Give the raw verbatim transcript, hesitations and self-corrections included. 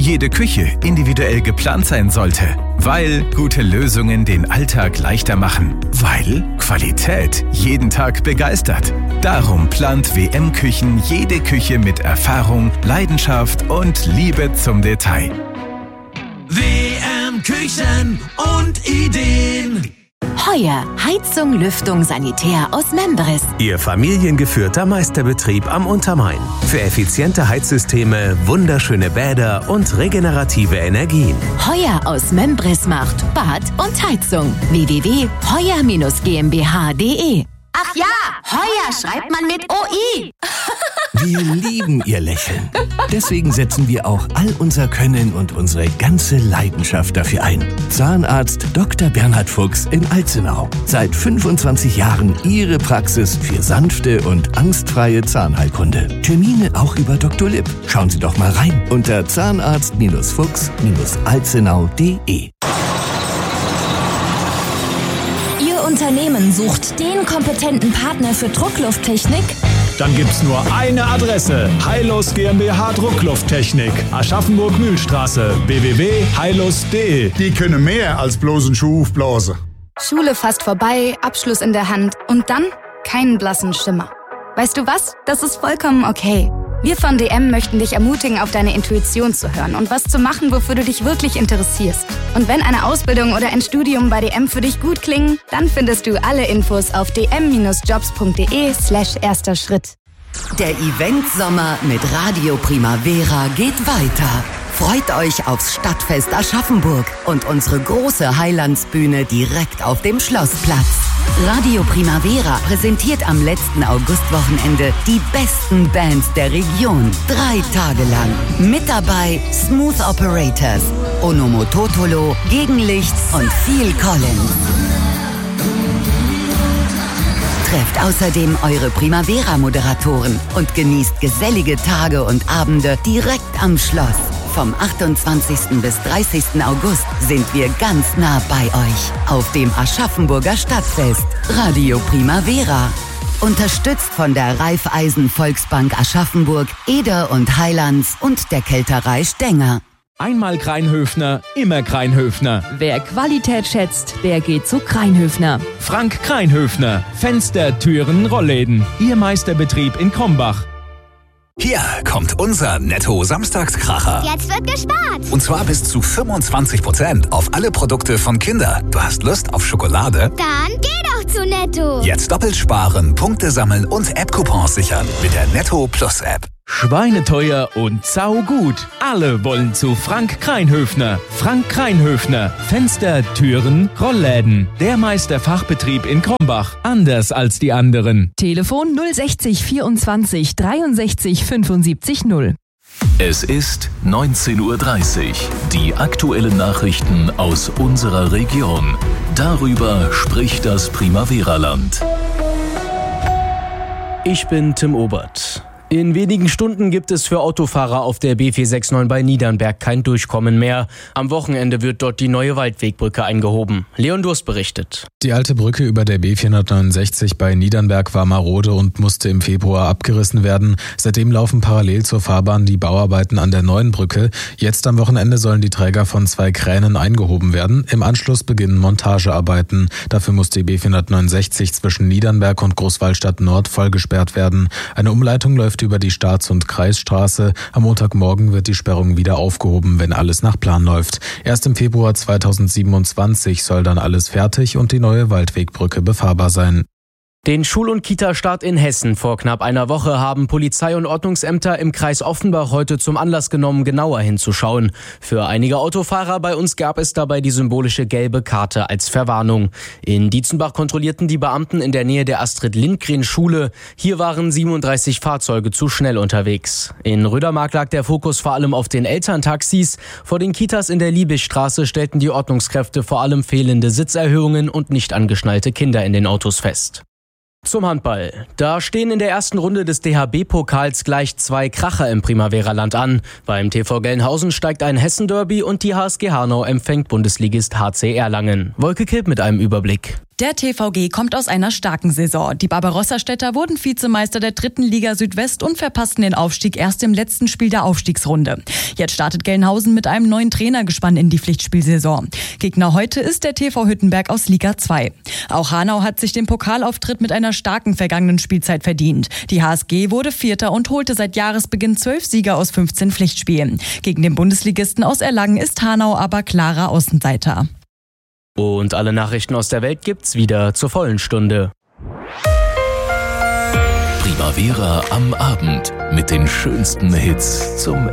jede Küche individuell geplant sein sollte. Weil gute Lösungen den Alltag leichter machen. Weil Qualität jeden Tag begeistert. Darum plant W M Küchen jede Küche mit Erfahrung, Leidenschaft und Liebe zum Detail. W M Küchen und Ideen. Heuer Heizung, Lüftung, Sanitär aus Membris. Ihr familiengeführter Meisterbetrieb am Untermain. Für effiziente Heizsysteme, wunderschöne Bäder und regenerative Energien. Heuer aus Membris macht Bad und Heizung. w w w punkt heuer GmbH punkt de. Ach ja, Heuer schreibt man mit O I. Wir lieben Ihr Lächeln. Deswegen setzen wir auch all unser Können und unsere ganze Leidenschaft dafür ein. Zahnarzt Doktor Bernhard Fuchs in Alzenau. Seit fünfundzwanzig Jahren Ihre Praxis für sanfte und angstfreie Zahnheilkunde. Termine auch über Doktor Lipp. Schauen Sie doch mal rein unter zahnarzt Fuchs alzenau punkt de. Unternehmen sucht den kompetenten Partner für Drucklufttechnik? Dann gibt's nur eine Adresse. Heilus GmbH Drucklufttechnik. Aschaffenburg-Mühlstraße. w w w punkt heilus punkt de. Die können mehr als bloß einen Schuh aufblasen. Schule fast vorbei, Abschluss in der Hand und dann keinen blassen Schimmer. Weißt du was? Das ist vollkommen okay. Wir von D M möchten dich ermutigen, auf deine Intuition zu hören und was zu machen, wofür du dich wirklich interessierst. Und wenn eine Ausbildung oder ein Studium bei D M für dich gut klingen, dann findest du alle Infos auf d m jobs punkt de slash erster Schritt. Der Event-Sommer mit Radio Primavera geht weiter. Freut euch aufs Stadtfest Aschaffenburg und unsere große Heilandsbühne direkt auf dem Schlossplatz. Radio Primavera präsentiert am letzten Augustwochenende die besten Bands der Region. Drei Tage lang. Mit dabei Smooth Operators, Onomototolo, Gegenlicht und Phil Collins. Trefft außerdem eure Primavera-Moderatoren und genießt gesellige Tage und Abende direkt am Schloss. Vom achtundzwanzigsten bis dreißigsten August sind wir ganz nah bei euch auf dem Aschaffenburger Stadtfest. Radio Primavera. Unterstützt von der Raiffeisen Volksbank Aschaffenburg, Eder und Heilands und der Kälterei Stenger. Einmal Kreinhöfner, immer Kreinhöfner. Wer Qualität schätzt, der geht zu Kreinhöfner. Frank Kreinhöfner. Fenster, Türen, Rollläden. Ihr Meisterbetrieb in Krombach. Hier kommt unser Netto-Samstagskracher. Jetzt wird gespart. Und zwar bis zu fünfundzwanzig Prozent auf alle Produkte von Kinder. Du hast Lust auf Schokolade? Dann geh doch zu Netto. Jetzt doppelt sparen, Punkte sammeln und App-Coupons sichern mit der Netto Plus App. Schweineteuer und saugut. Alle wollen zu Frank Kreinhöfner. Frank Kreinhöfner. Fenster, Türen, Rollläden. Der Meisterfachbetrieb in Krombach. Anders als die anderen. Telefon null sechzig vierundzwanzig dreiundsechzig fünfundsiebzig null. Es ist neunzehn Uhr dreißig. Die aktuellen Nachrichten aus unserer Region. Darüber spricht das Primavera-Land. Ich bin Tim Obert. In wenigen Stunden gibt es für Autofahrer auf der B vier sechs neun bei Niedernberg kein Durchkommen mehr. Am Wochenende wird dort die neue Waldwegbrücke eingehoben. Leon Durst berichtet. Die alte Brücke über der B vierhundertneunundsechzig bei Niedernberg war marode und musste im Februar abgerissen werden. Seitdem laufen parallel zur Fahrbahn die Bauarbeiten an der neuen Brücke. Jetzt am Wochenende sollen die Träger von zwei Kränen eingehoben werden. Im Anschluss beginnen Montagearbeiten. Dafür muss die B vierhundertneunundsechzig zwischen Niedernberg und Großwallstadt Nord vollgesperrt werden. Eine Umleitung läuft über die Staats- und Kreisstraße. Am Montagmorgen wird die Sperrung wieder aufgehoben, wenn alles nach Plan läuft. Erst im Februar zweitausendsiebenundzwanzig soll dann alles fertig und die neue Waldwegbrücke befahrbar sein. Den Schul- und Kita-Start in Hessen vor knapp einer Woche haben Polizei- und Ordnungsämter im Kreis Offenbach heute zum Anlass genommen, genauer hinzuschauen. Für einige Autofahrer bei uns gab es dabei die symbolische gelbe Karte als Verwarnung. In Dietzenbach kontrollierten die Beamten in der Nähe der Astrid-Lindgren-Schule. Hier waren siebenunddreißig Fahrzeuge zu schnell unterwegs. In Rödermark lag der Fokus vor allem auf den Elterntaxis. Vor den Kitas in der Liebigstraße stellten die Ordnungskräfte vor allem fehlende Sitzerhöhungen und nicht angeschnallte Kinder in den Autos fest. Zum Handball. Da stehen in der ersten Runde des D H B-Pokals gleich zwei Kracher im Primavera-Land an. Beim T V Gelnhausen steigt ein Hessen-Derby und die H S G Hanau empfängt Bundesligist H C Erlangen. Wolke Kipp mit einem Überblick. Der T V G kommt aus einer starken Saison. Die Barbarossa-Städter wurden Vizemeister der dritten Liga Südwest und verpassten den Aufstieg erst im letzten Spiel der Aufstiegsrunde. Jetzt startet Gelnhausen mit einem neuen Trainergespann in die Pflichtspielsaison. Gegner heute ist der T V Hüttenberg aus Liga zwei. Auch Hanau hat sich den Pokalauftritt mit einer starken vergangenen Spielzeit verdient. Die H S G wurde Vierter und holte seit Jahresbeginn zwölf Siege aus fünfzehn Pflichtspielen. Gegen den Bundesligisten aus Erlangen ist Hanau aber klarer Außenseiter. Und alle Nachrichten aus der Welt gibt's wieder zur vollen Stunde. Primavera am Abend mit den schönsten Hits zum